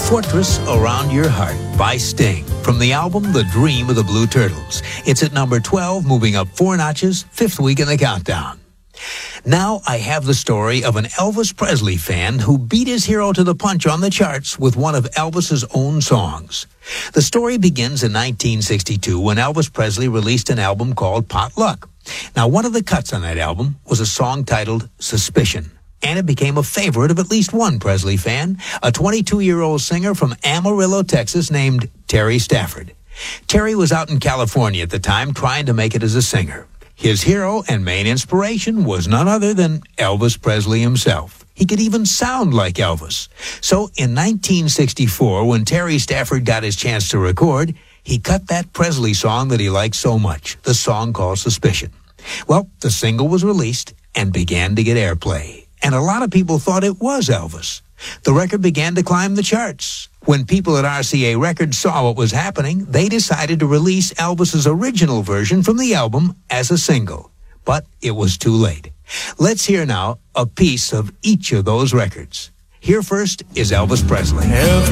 Fortress Around Your Heart by Sting from the album The Dream of the Blue Turtles. It's at number 12, moving up 4 notches, 5th week in the countdown. Now I have the story of an Elvis Presley fan who beat his hero to the punch on the charts with one of Elvis's own songs. The story begins in 1962 when Elvis Presley released an album called Pot Luck. Now, one of the cuts on that album was a song titled Suspicion. And it became a favorite of at least one Presley fan, a 22-year-old singer from Amarillo, Texas, named Terry Stafford. Terry was out in California at the time trying to make it as a singer. His hero and main inspiration was none other than Elvis Presley himself. He could even sound like Elvis. So in 1964, when Terry Stafford got his chance to record, he cut that Presley song that he liked so much, the song called Suspicion. Well, the single was released and began to get airplay. And a lot of people thought it was Elvis. The record began to climb the charts. When people at RCA Records saw what was happening, they decided to release Elvis's original version from the album as a single. But it was too late. Let's hear now a piece of each of those records. Here first is Elvis Presley.